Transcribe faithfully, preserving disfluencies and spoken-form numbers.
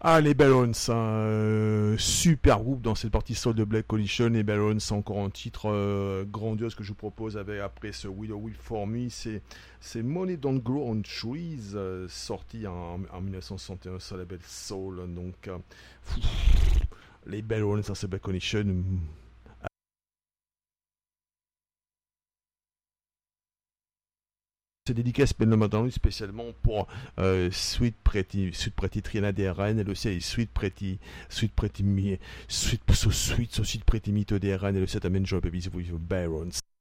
Ah, les Barons, hein, euh, super groupe dans cette partie sol de Black Coalition. Les Barons, c'est encore un titre euh, grandiose que je vous propose avec, après ce Willow Will For Me. C'est, c'est Money Don't Grow on Trees, euh, sorti en, en mille neuf cent soixante et un sur la label Soul. Donc, euh, pff, les Barons dans cette Black Coalition. C'est dédicace Ben Lomondon spécialement pour euh, Sweet Pretty Sweet Pretty Triana D R N, elle aussi est Sweet Pretty Sweet Pretty Me Sweet So Sweet So Sweet Pretty Mito D R N, elle aussi est Amen Joy Babies with Barons.